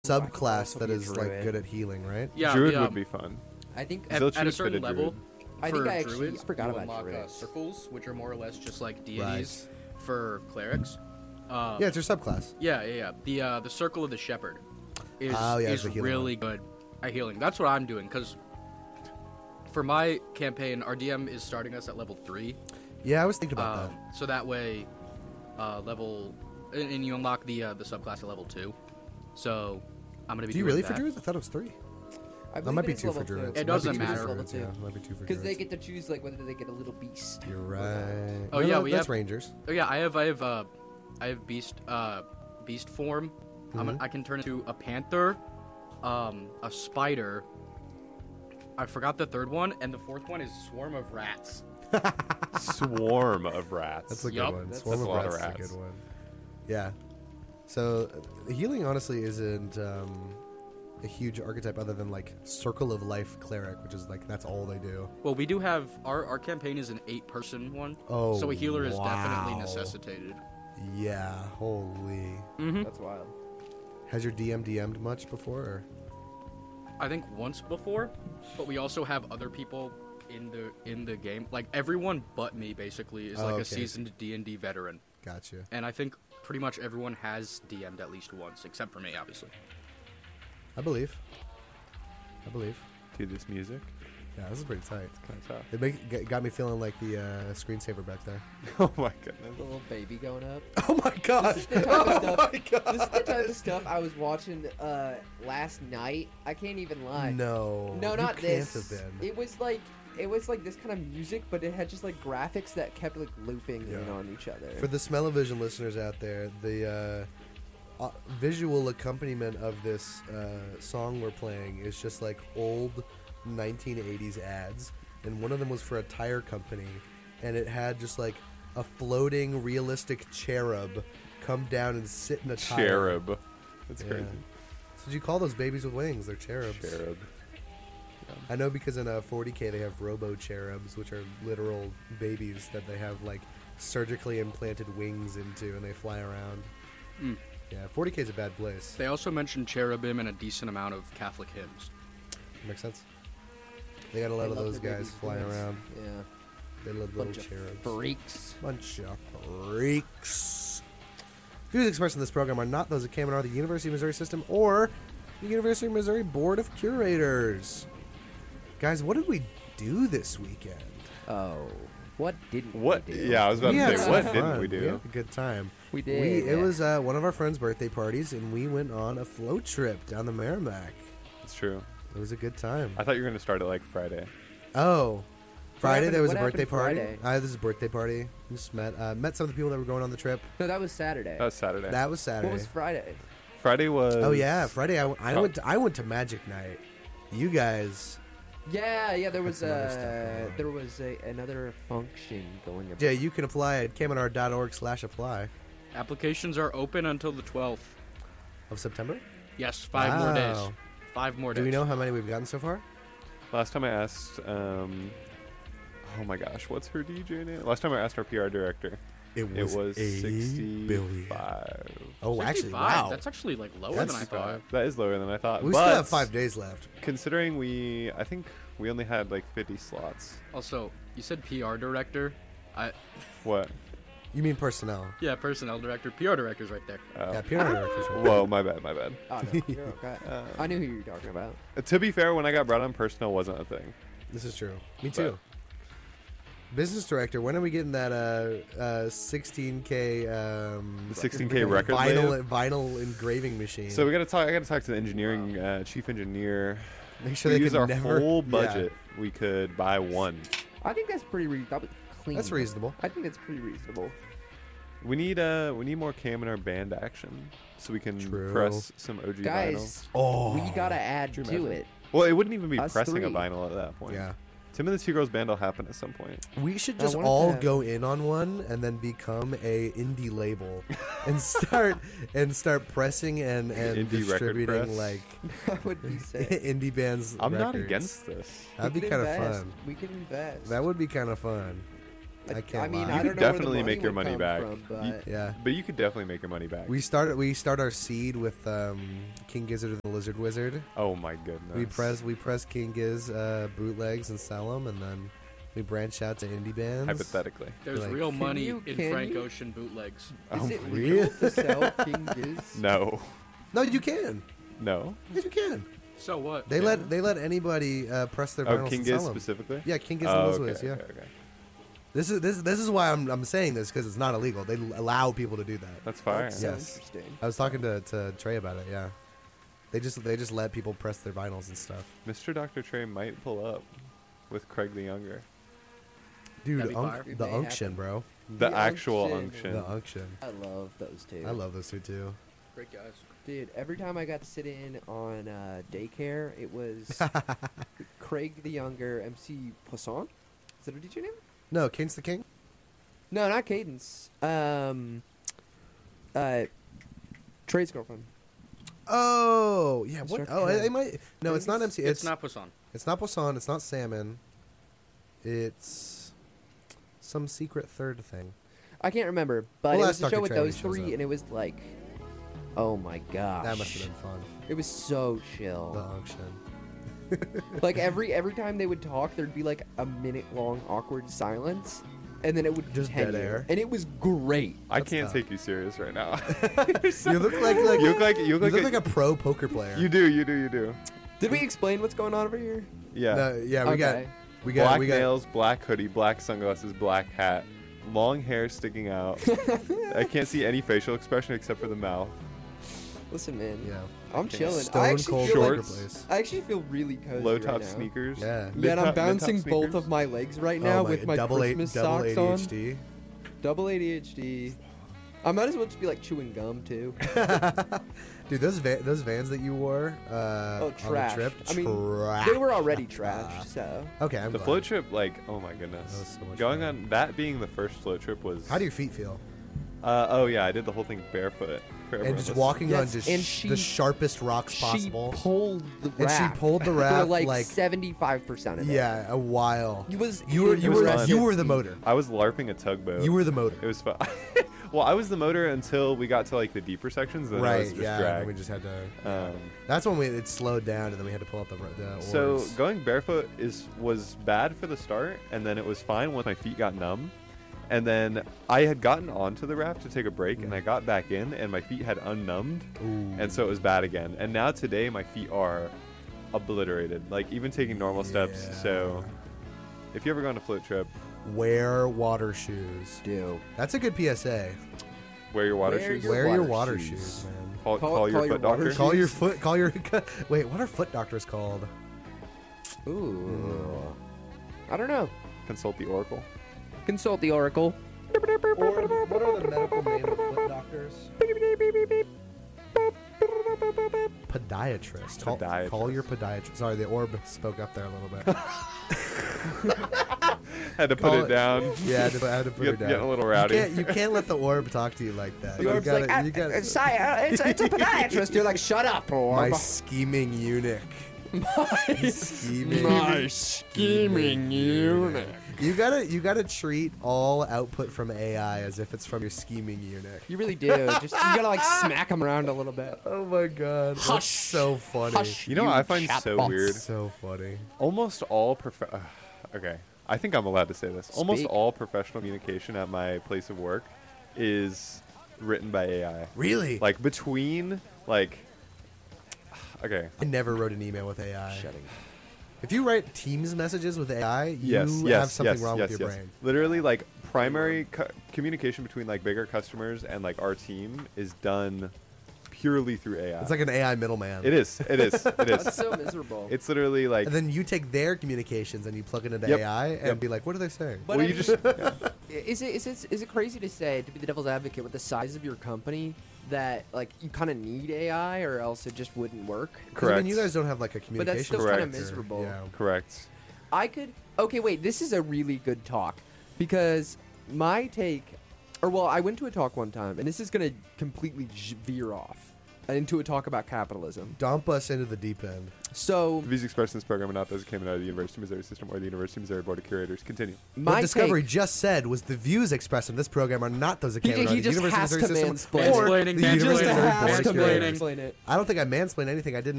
subclass that be a is like druid. good at healing, right? Yeah, Druid would be fun. I think at Zilch a would certain fit a level. druid. I think for I actually druids, forgot you about unlock druids. circles, which are more or less just like deities for clerics. Yeah, it's your subclass. Yeah. The circle of the shepherd is it's the healing really good at healing. That's what I'm doing because for my campaign, our DM is starting us at level 3. Yeah, I was thinking about that. So that way, and you unlock the subclass at level 2. So I'm gonna be. Do you doing really that. for druids? I thought it was 3. I That might be believe 2 it's for level druids. two. It doesn't might be 2 matter. for Level druids, 2. yeah, it might be 2 for Because they druids. get to choose like whether they get a little beast. You're right. Oh, No, yeah, no, we that's have- rangers. Oh yeah, I have beast form. I can turn into a panther, a spider. I forgot the third one, and the fourth one is swarm of rats. Swarm of rats. That's a good Yup. one. That's Swarm a of lot of rats is a rats. good one. Yeah. So healing honestly isn't a huge archetype other than like Circle of Life cleric, which is like that's all they do. Well, we do have our campaign is an 8-person one. Oh, so a healer is wow. definitely necessitated. Yeah, holy. That's wild. Has your DM DM'd much before? Or? I think once before, but we also have other people in the game. Like everyone but me basically is like okay. a seasoned D&D veteran, Gotcha. and I think pretty much everyone has DM'd at least once, except for me, obviously. I believe. Dude, this music. Yeah, this is pretty tight. Kind of tough. It got me feeling like the screensaver back there. Oh my goodness. The little baby going up. Oh my gosh! This is the type of Oh stuff. my god! This is the type of stuff I was watching last night. I can't even lie. No. No, you not can't this. have been. It was like this kind of music, but it had just like graphics that kept like looping in Yeah. on each other. For the Smell-O-Vision listeners out there, the visual accompaniment of this song we're playing is just like old 1980s ads, and one of them was for a tire company, and it had just like a floating realistic cherub come down and sit in a tire. Cherub. That's Yeah. crazy. So did you call those babies with wings? They're cherubs. Cherub. I know because in 40K they have robo cherubs, which are literal babies that they have like surgically implanted wings into, and they fly around. Mm. Yeah, 40K is a bad place. They also mentioned cherubim and a decent amount of Catholic hymns. Makes sense. They got a lot They of love those their guys baby flying boys. around. Yeah. They love little Bunch of cherubs. freaks. Bunch of freaks. Views expressed in this program are not those of Kamenar, the University of Missouri System, or the University of Missouri Board of Curators. Guys, what did we do this weekend? Oh, what didn't What? we do? Yeah, I was about We to had say, some what fun. didn't we We do? had a good time. We did. It was one of our friends' birthday parties, and we went on a float trip down the Merrimack. It's true. It was a good time. I thought you were going to start it like Friday. Oh, Friday happened- there was what a birthday happened party. Friday? This is a birthday party. We just met some of the people that were going on the trip. No, that was Saturday. That was Saturday. That was Saturday. What was Friday? Friday was... Oh yeah, Friday. I Oh. went to Magic Night. You guys, Yeah. There was some other stuff going on. there was another function going. yeah, you can apply at kamenar.org/apply Applications are open until the 12th. of September. Yes, 5 more days. Wow. 5 more days. Do we know how many we've gotten so far? Last time I asked... oh my gosh, what's her DJ name? Last time I asked our PR director, it was 65. Oh, 65? actually, wow. That's actually like lower That's than I thought. That is lower than I thought. We but still have 5 days left. considering I think we only had like 50 slots. Also, you said PR director. What? You mean personnel? Yeah, personnel director. PR director's right there. Oh. Yeah, PR directors. right? Whoa, my bad. Oh, no, you're okay. I knew who you were talking about. To be fair, when I got brought on, personnel wasn't a thing. This is true. Me too. Business director. When are we getting that 16K The 16K record label. vinyl engraving machine? So I got to talk to the engineering chief engineer. make sure We they use can our never whole yeah. budget. We could buy one. I think that's pretty clean. That's reasonable. I think that's pretty reasonable. We need more cam in our band action so we can True. press some OG vinyl. Guys, Oh, we gotta add Could you to imagine? it. Well, it wouldn't even be Us pressing a three. vinyl at that point. yeah. Tim and the Two Girls Band will happen at some point. We should I just wanted all to- go in on one and then become a indie label and start pressing and Indie record distributing press. like That would be sick. indie bands. I'm not records. against this. That'd We be can kind of invest. fun. We can invest. That would be kind of fun. I can't mean, lie. I You don't could know where the definitely make your would money come back. from, but Yeah. But you could definitely make your money back. We start our seed with King Gizzard and the Lizard Wizard. Oh my goodness. We press King Giz bootlegs and sell them, and then we branch out to indie bands. Hypothetically. There's Like- real money you- in can Frank you? Ocean bootlegs. is it really? legal to sell King Giz? No. No, you can. No. Yes, you can. So what? They let anybody press their Oh, vinyls King and Giz sell them. specifically? Yeah, King Giz Oh, and Lizard okay, yeah. okay. This is why I'm saying this, because it's not illegal. They allow people to do that. That's fine. That's so Yes. interesting. I was talking to Trey about it. Yeah, they just let people press their vinyls and stuff. Mr. Dr. Trey might pull up with Craig the Younger. Dude, That'd be fire. the May unction, happen. bro. The The actual unction. unction. The unction. I love those two. I love those two too. Great guys. Dude, every time I got to sit in on daycare, it was Craig the Younger, MC Poisson. Is that a DJ name? No, Kane's the King. No, not Cadence. Trey's girlfriend. Oh yeah. What? Mr. Oh, Ken. I might. No, it's not MC. It's not Poisson. It's not Poisson. It's not Salmon. It's some secret third thing. I can't remember, but We'll it ask was a Dr. show with Trey when those he shows three, up. and it was like, oh my gosh, That must have been fun. It was so The chill. unction. Like every time they would talk, there'd be like a minute long awkward silence, and then it would Just dead continue. air. and it was great. I That's can't tough. take you serious right now. You look like you look like a pro poker player. You do. Did we explain what's going on over here? Yeah. No, yeah, we Okay. got Black we got nails, black hoodie, black sunglasses, black hat, long hair sticking out. I can't see any facial expression except for the mouth. Listen, man, yeah. I'm Okay. chilling. I Stone actually cold feel poker like, place. I actually feel really cozy Low right top now. sneakers. Yeah. Man, I'm Mid-top bouncing both sneakers. of my legs right Oh now my- with my double Christmas double socks on. ADHD. Double ADHD. I might as well just be like chewing gum too. Dude, those vans that you wore Oh, on the trash. trip, I mean, trash. They were already trashed, so. Okay, I'm The glad. float trip, like, oh my goodness. That was so much Going fun. on that being the first float trip was. How do your feet feel? Oh yeah, I did the whole thing barefoot. For And everyone just listening. walking on Yes, just and the she- sharpest rocks She possible. pulled the And she raft. pulled the for raft, like, like- 75% of it. Yeah, a while. You was You were was fun. you were the motor. I was larping a tugboat. You were the motor. It was fun. Well, I was the motor until we got to like the deeper sections. Then I Right. was just Yeah. dragged. And we just had to. Um, That's when it slowed down, and then we had to pull out the So oars. going barefoot was bad for the start, and then it was fine once my feet got numb. And then I had gotten onto the raft to take a break, and I got back in, and my feet had unnumbed, Ooh. and so it was bad again. And now today my feet are obliterated, like even taking normal steps. Yeah. So if you ever go on a float trip, Wear water shoes. Do. That's a good PSA. wear your water Wear shoes. your Wear your water water shoes. shoes, man. Call your foot water doctor. shoes. Call your foot. Call your. Wait, what are foot doctors called? Ooh. I don't know. Consult the oracle. Consult the oracle. What are the medical name of foot doctors? Podiatrist. Call your podiatrist. Sorry, the orb spoke up there a little bit. Had to put Call it down. Yeah, I had to put her down. Getting a little rowdy. You can't let the orb talk to you like that. The You orb's gotta- like, you gotta- sire, it's a podiatrist. You're like, shut up, orb. my scheming eunuch. scheming unit. You gotta treat all output from AI as if it's from your scheming eunuch. You really do. Just you gotta like smack him around a little bit. Oh my god, that's Hush. so funny. Hush. You know what I find so chatbots. weird? So funny. Almost all okay, I think I'm allowed to say this. Almost Speak. all professional communication at my place of work is written by AI. Really? Like between okay, I never wrote an email with AI. Shutting. If you write Teams messages with AI, you yes, have something wrong with your yes. brain. Literally, like primary communication between like bigger customers and like our team is done purely through AI. It's like an AI middleman. It is. That's so miserable. It's literally like And then you take their communications and you plug it into Yep. AI and Yep. be like, what are they saying? But well, I you mean, just is it crazy to say, to be the devil's advocate, with the size of your company, that like you kind of need AI or else it just wouldn't work? 'Cause, I correct. mean, you guys don't have like a But communication. that's still Correct. kind of miserable. Yeah. correct. I could. Okay, wait. This is a really good talk because my take, or well, I went to a talk one time, and this is gonna completely veer off. into a talk about capitalism. Dump us into the deep end. So The views expressed in this program are not those that came out of the University of Missouri system or the University of Missouri Board of Curators. Continue. my What Discovery take, just said was the views expressed in this program are not those that He came ju- out he of the just University of has Missouri to system mansplain. or Mansplaining, the mansplaining, University of Missouri Board has of to mansplaining. Curators. mansplain it. I don't think I mansplained anything. I did